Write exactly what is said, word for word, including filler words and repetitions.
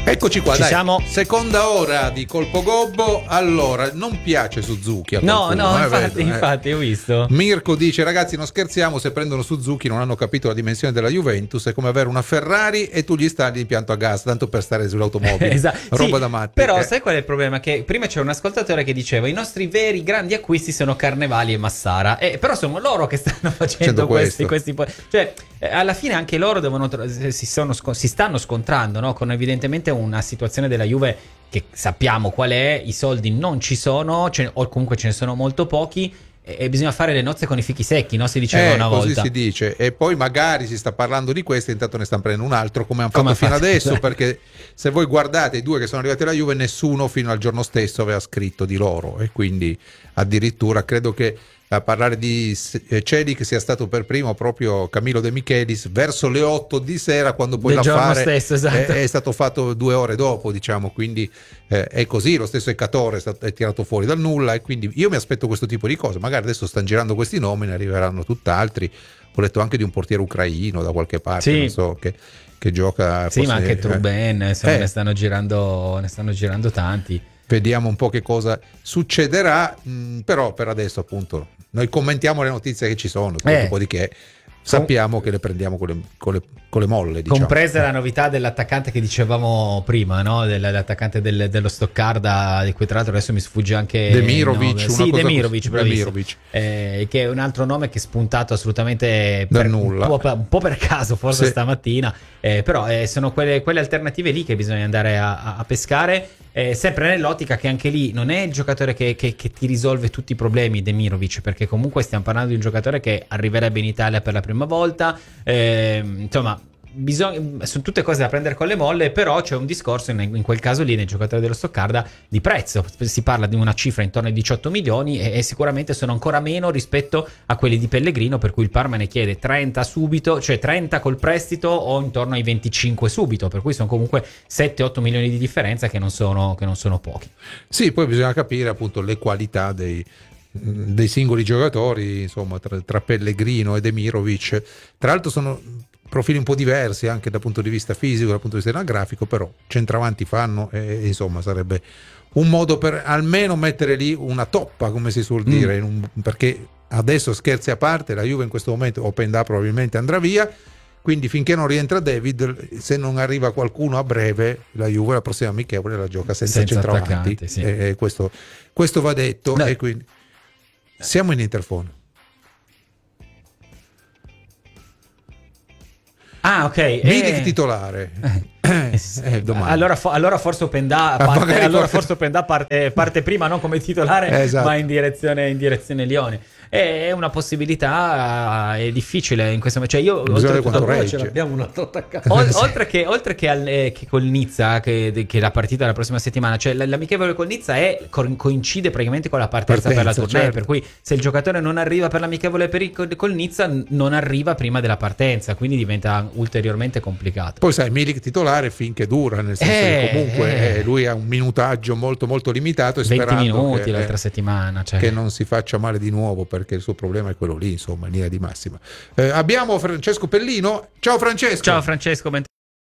Eccoci qua, Ci dai. siamo? Seconda ora di Colpo Gobbo. Allora, non piace Suzuki a No, qualcuno, no, eh, infatti, vedo, eh. infatti, ho visto. Mirko dice: ragazzi, non scherziamo, se prendono Suzuki non hanno capito la dimensione della Juventus, è come avere una Ferrari e tu gli installi l'impianto a gas, tanto per stare sull'automobile. Esatto. Roba Sì, da matti. Però eh. sai qual è il problema? Che prima c'era un ascoltatore che diceva i nostri veri grandi acquisti sono Carnevali e Massara, eh, però sono loro che stanno facendo questi, questi po- cioè eh, alla fine anche loro devono tra- si, sono, si stanno scontrando, no? Con evidentemente una situazione della Juve che sappiamo qual è, i soldi non ci sono, ce ne, o comunque ce ne sono molto pochi, e, e bisogna fare le nozze con i fichi secchi, no? Si diceva Eh, una così volta. si dice, e poi magari si sta parlando di questo e intanto ne stanno prendendo un altro, come hanno fatto Come fino fatto, adesso, esatto. perché se voi guardate i due che sono arrivati alla Juve, nessuno fino al giorno stesso aveva scritto di loro, e quindi addirittura credo che a parlare di Celic sia stato per primo proprio Camillo De Michelis verso le otto di sera, quando poi Del giorno l'affare stesso, esatto. è, è stato fatto due ore dopo, diciamo, quindi eh, è così. Lo stesso Ecatore è, stato, è tirato fuori dal nulla, e quindi io mi aspetto questo tipo di cose. Magari adesso stanno girando questi nomi, ne arriveranno tutt'altri. Ho letto anche di un portiere ucraino da qualche parte, Sì. non so, che, che gioca. Sì, forse, ma anche eh, Truben, insomma, eh. ne stanno girando, ne stanno girando tanti. Vediamo un po' che cosa succederà, mh, però per adesso appunto noi commentiamo le notizie che ci sono, Eh. dopodiché sappiamo che le prendiamo con le, con le, con le molle, diciamo. Compresa la novità dell'attaccante che dicevamo prima, no? Dell'attaccante del, dello Stoccarda, di cui tra l'altro adesso mi sfugge anche Demirovic, il nome. una Sì, cosa Demirovic, così. bravissimo. Demirovic. Eh, che è un altro nome che è spuntato assolutamente Dal per, nulla. Un, po', un po' per caso, forse Sì. stamattina, eh, però eh, sono quelle, quelle alternative lì che bisogna andare a, a- a pescare. Eh, sempre nell'ottica che anche lì non è il giocatore che, che- che ti risolve tutti i problemi, Demirovic, perché comunque stiamo parlando di un giocatore che arriverebbe in Italia per la prima volta, eh, insomma bisogna, sono tutte cose da prendere con le molle, però c'è un discorso in, in quel caso lì, nel giocatore dello Stoccarda, di prezzo. Si parla di una cifra intorno ai diciotto milioni e, e sicuramente sono ancora meno rispetto a quelli di Pellegrino, per cui il Parma ne chiede trenta subito, cioè trenta col prestito o intorno ai venticinque subito, per cui sono comunque sette otto milioni di differenza che non sono, che non sono pochi. Sì, poi bisogna capire appunto le qualità dei, dei singoli giocatori, insomma, tra, tra Pellegrino e Demirovic. Tra l'altro sono profili un po' diversi anche dal punto di vista fisico, dal punto di vista anagrafico, però centravanti fanno, e, e insomma sarebbe un modo per almeno mettere lì una toppa, come si suol dire, in un, perché adesso, scherzi a parte, la Juve in questo momento Openda probabilmente andrà via, quindi finché non rientra David, se non arriva qualcuno a breve, la Juve la prossima amichevole la gioca senza, Senza centravanti, attaccante, sì. e, e questo, questo va detto. No. E quindi siamo in interfono. Ah, ok. Milik Eh, titolare. eh, sì. Eh, domani. allora, fo- allora forse Openda Ah, parte, magari allora forse- forse Openda parte, parte prima, non come titolare, Esatto. ma in direzione, in direzione Lione. È una possibilità, è difficile in questo momento. Cioè io Bisogna vedere quanto Allora regge. ce l'abbiamo un altro attaccante. Ol- oltre che, oltre che, al, eh, che col Nizza, che, che la partita della prossima settimana, cioè l- l'amichevole col Nizza è, co- coincide praticamente con la partenza, Partenza, per la tournée, certo. per cui se il giocatore non arriva per l'amichevole per il, col, col Nizza, n- non arriva prima della partenza, quindi diventa ulteriormente complicato. Poi sai, Milik titolare finché dura, nel senso Eh, che comunque eh. eh, lui ha un minutaggio molto molto limitato, e venti sperando minuti che, l'altra eh, settimana, cioè. che non si faccia male di nuovo, perché il suo problema è quello lì, insomma, in linea di massima. Eh, abbiamo Francesco Pellino. Ciao Francesco. Ciao Francesco, ben